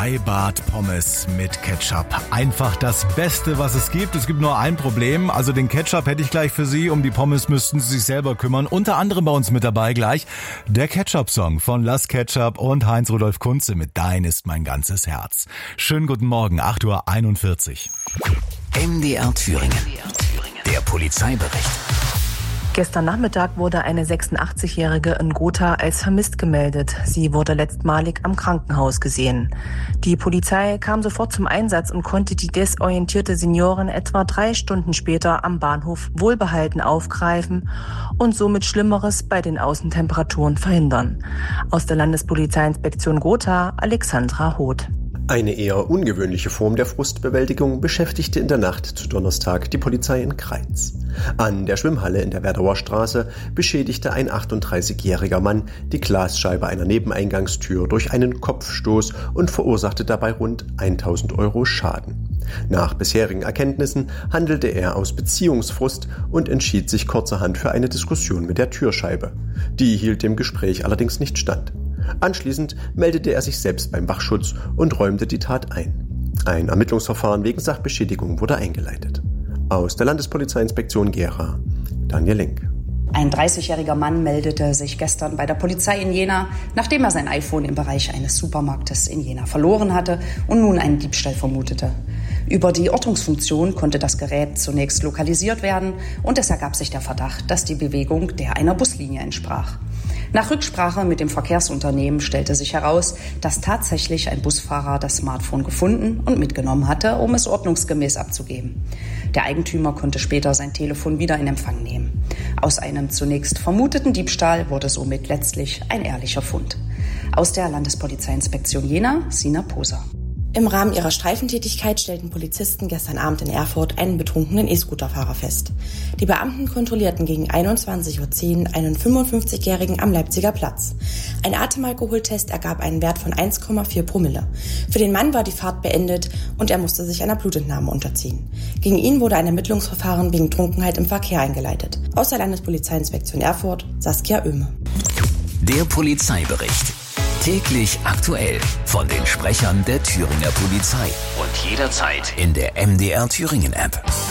Freibad-Pommes mit Ketchup. Einfach das Beste, was es gibt. Es gibt nur ein Problem. Also den Ketchup hätte ich gleich für Sie. Um die Pommes müssten Sie sich selber kümmern. Unter anderem bei uns mit dabei gleich der Ketchup-Song von Las Ketchup und Heinz-Rudolf Kunze mit Dein ist mein ganzes Herz. Schönen guten Morgen, 8:41 Uhr. MDR Thüringen. Der Polizeibericht. Gestern Nachmittag wurde eine 86-Jährige in Gotha als vermisst gemeldet. Sie wurde letztmalig am Krankenhaus gesehen. Die Polizei kam sofort zum Einsatz und konnte die desorientierte Seniorin etwa 3 Stunden später am Bahnhof wohlbehalten aufgreifen und somit Schlimmeres bei den Außentemperaturen verhindern. Aus der Landespolizeiinspektion Gotha, Alexandra Hoth. Eine eher ungewöhnliche Form der Frustbewältigung beschäftigte in der Nacht zu Donnerstag die Polizei in Kreiz. An der Schwimmhalle in der Werdauer Straße beschädigte ein 38-jähriger Mann die Glasscheibe einer Nebeneingangstür durch einen Kopfstoß und verursachte dabei rund 1.000 Euro Schaden. Nach bisherigen Erkenntnissen handelte er aus Beziehungsfrust und entschied sich kurzerhand für eine Diskussion mit der Türscheibe. Die hielt dem Gespräch allerdings nicht stand. Anschließend meldete er sich selbst beim Wachschutz und räumte die Tat ein. Ein Ermittlungsverfahren wegen Sachbeschädigung wurde eingeleitet. Aus der Landespolizeiinspektion Gera, Daniel Link. Ein 30-jähriger Mann meldete sich gestern bei der Polizei in Jena, nachdem er sein iPhone im Bereich eines Supermarktes in Jena verloren hatte und nun einen Diebstahl vermutete. Über die Ortungsfunktion konnte das Gerät zunächst lokalisiert werden und es ergab sich der Verdacht, dass die Bewegung der einer Buslinie entsprach. Nach Rücksprache mit dem Verkehrsunternehmen stellte sich heraus, dass tatsächlich ein Busfahrer das Smartphone gefunden und mitgenommen hatte, um es ordnungsgemäß abzugeben. Der Eigentümer konnte später sein Telefon wieder in Empfang nehmen. Aus einem zunächst vermuteten Diebstahl wurde somit letztlich ein ehrlicher Fund. Aus der Landespolizeiinspektion Jena, Sina Poser. Im Rahmen ihrer Streifentätigkeit stellten Polizisten gestern Abend in Erfurt einen betrunkenen E-Scooterfahrer fest. Die Beamten kontrollierten gegen 21:10 Uhr einen 55-Jährigen am Leipziger Platz. Ein Atemalkoholtest ergab einen Wert von 1,4 Promille. Für den Mann war die Fahrt beendet und er musste sich einer Blutentnahme unterziehen. Gegen ihn wurde ein Ermittlungsverfahren wegen Trunkenheit im Verkehr eingeleitet. Aus der Landespolizeiinspektion Erfurt, Saskia Oehme. Der Polizeibericht. Täglich aktuell von den Sprechern der Thüringer Polizei und jederzeit in der MDR Thüringen App.